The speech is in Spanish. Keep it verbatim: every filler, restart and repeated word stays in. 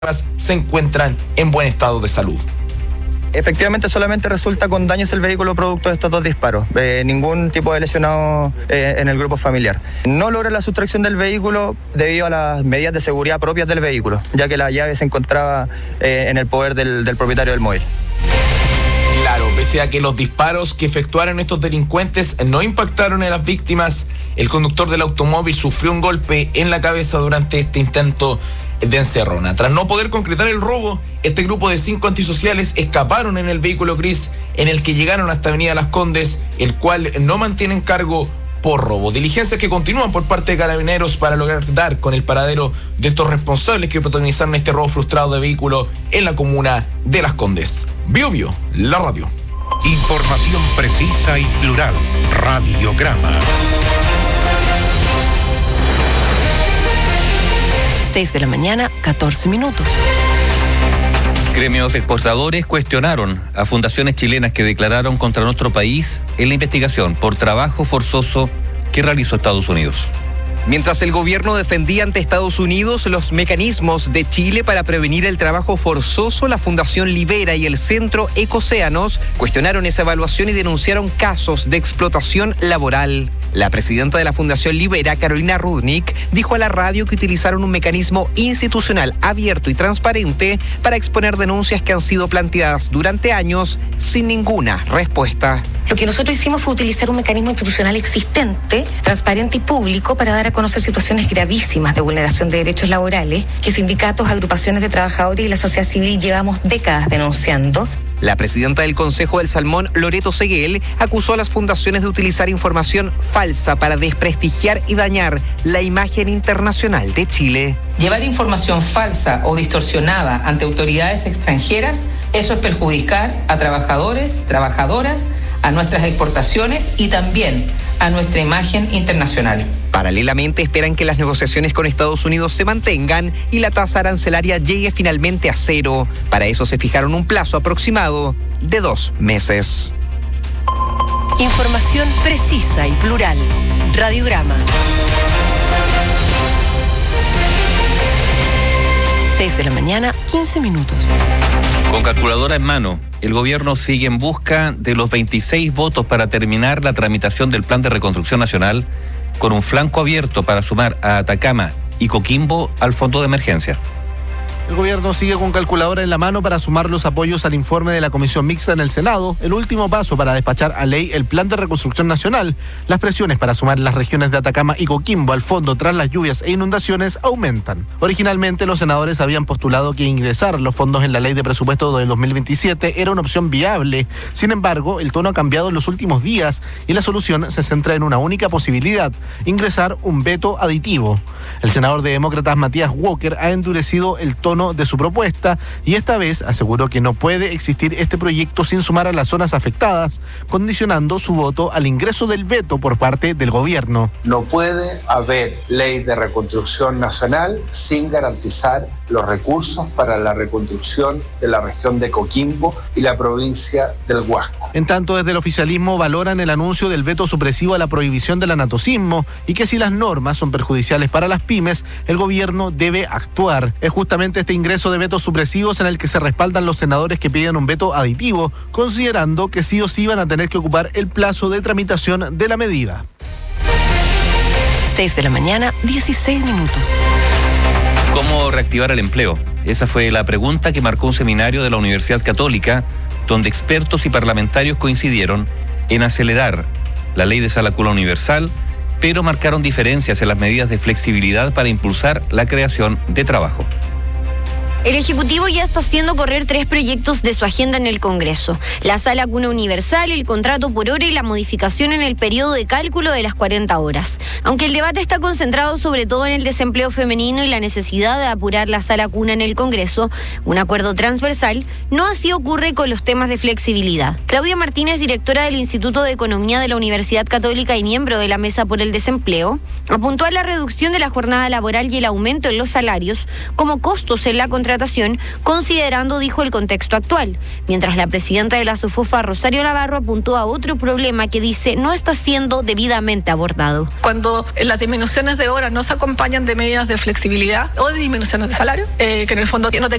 se encuentran en buen estado de salud. Efectivamente, solamente resulta con daños el vehículo producto de estos dos disparos. Eh, ningún tipo de lesionado eh, en el grupo familiar. No logra la sustracción del vehículo debido a las medidas de seguridad propias del vehículo, ya que la llave se encontraba eh, en el poder del, del propietario del móvil. Claro, pese a que los disparos que efectuaron estos delincuentes no impactaron en las víctimas, el conductor del automóvil sufrió un golpe en la cabeza durante este intento de encerrona. Tras no poder concretar el robo, este grupo de cinco antisociales escaparon en el vehículo gris en el que llegaron hasta Avenida Las Condes, el cual no mantienen cargo por robo. Diligencias que continúan por parte de Carabineros para lograr dar con el paradero de estos responsables que protagonizaron este robo frustrado de vehículo en la comuna de Las Condes. Bio Bio, la radio. Información precisa y plural. Radiograma. seis de la mañana, catorce minutos. Gremios exportadores cuestionaron a fundaciones chilenas que declararon contra nuestro país en la investigación por trabajo forzoso que realizó Estados Unidos. Mientras el gobierno defendía ante Estados Unidos los mecanismos de Chile para prevenir el trabajo forzoso, la Fundación Libera y el Centro Ecocéanos cuestionaron esa evaluación y denunciaron casos de explotación laboral. La presidenta de la Fundación Libera, Carolina Rudnick, dijo a la radio que utilizaron un mecanismo institucional abierto y transparente para exponer denuncias que han sido planteadas durante años sin ninguna respuesta. Lo que nosotros hicimos fue utilizar un mecanismo institucional existente, transparente y público para dar a conocer situaciones gravísimas de vulneración de derechos laborales que sindicatos, agrupaciones de trabajadores y la sociedad civil llevamos décadas denunciando. La presidenta del Consejo del Salmón, Loreto Seguel, acusó a las fundaciones de utilizar información falsa para desprestigiar y dañar la imagen internacional de Chile. Llevar información falsa o distorsionada ante autoridades extranjeras, eso es perjudicar a trabajadores, trabajadoras, a nuestras exportaciones y también a nuestra imagen internacional. Paralelamente esperan que las negociaciones con Estados Unidos se mantengan y la tasa arancelaria llegue finalmente a cero. Para eso se fijaron un plazo aproximado de dos meses. Información precisa y plural. Radiograma. seis de la mañana, quince minutos. Con calculadora en mano, el gobierno sigue en busca de los veintiséis votos para terminar la tramitación del Plan de Reconstrucción Nacional, con un flanco abierto para sumar a Atacama y Coquimbo al fondo de emergencia. El gobierno sigue con calculadora en la mano para sumar los apoyos al informe de la Comisión Mixta en el Senado, el último paso para despachar a ley el Plan de Reconstrucción Nacional. Las presiones para sumar las regiones de Atacama y Coquimbo al fondo tras las lluvias e inundaciones aumentan. Originalmente, los senadores habían postulado que ingresar los fondos en la ley de presupuesto del dos mil veintisiete era una opción viable. Sin embargo, el tono ha cambiado en los últimos días y la solución se centra en una única posibilidad: ingresar un veto aditivo. El senador de Demócratas Matías Walker ha endurecido el tono de su propuesta y esta vez aseguró que no puede existir este proyecto sin sumar a las zonas afectadas, condicionando su voto al ingreso del veto por parte del gobierno. No puede haber ley de reconstrucción nacional sin garantizar los recursos para la reconstrucción de la región de Coquimbo y la provincia del Huasco. En tanto, desde el oficialismo valoran el anuncio del veto supresivo a la prohibición del anatocismo y que si las normas son perjudiciales para las pymes, el gobierno debe actuar. Es justamente este ingreso de vetos supresivos en el que se respaldan los senadores que piden un veto aditivo, considerando que sí o sí van a tener que ocupar el plazo de tramitación de la medida. seis de la mañana, dieciséis minutos. ¿Cómo reactivar el empleo? Esa fue la pregunta que marcó un seminario de la Universidad Católica, donde expertos y parlamentarios coincidieron en acelerar la ley de sala cuna universal, pero marcaron diferencias en las medidas de flexibilidad para impulsar la creación de trabajo. El Ejecutivo ya está haciendo correr tres proyectos de su agenda en el Congreso: la sala cuna universal, el contrato por hora y la modificación en el periodo de cálculo de las cuarenta horas. Aunque el debate está concentrado sobre todo en el desempleo femenino y la necesidad de apurar la sala cuna en el Congreso, un acuerdo transversal no así ocurre con los temas de flexibilidad. Claudia Martínez, directora del Instituto de Economía de la Universidad Católica y miembro de la Mesa por el Desempleo, apuntó a la reducción de la jornada laboral y el aumento en los salarios como costos en la contratación contratación, considerando, dijo, el contexto actual. Mientras la presidenta de la SOFOFA, Rosario Navarro, apuntó a otro problema que dice no está siendo debidamente abordado. Cuando las disminuciones de horas no se acompañan de medidas de flexibilidad o de disminuciones de salario, eh, que en el fondo no te